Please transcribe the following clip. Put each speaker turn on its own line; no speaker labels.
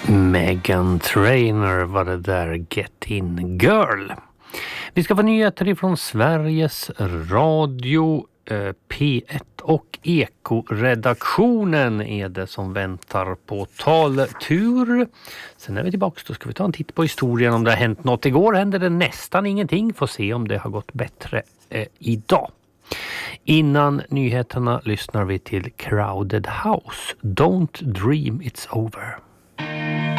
Meghan Trainor var det där, Get In Girl. Vi ska få nyheter ifrån Sveriges Radio, P1 och Eko-redaktionen är det som väntar på taltur. Sen är vi tillbaka, då ska vi ta en titt på historien om det har hänt något. Igår hände det nästan ingenting, får se om det har gått bättre idag. Innan nyheterna lyssnar vi till Crowded House, Don't Dream It's Over.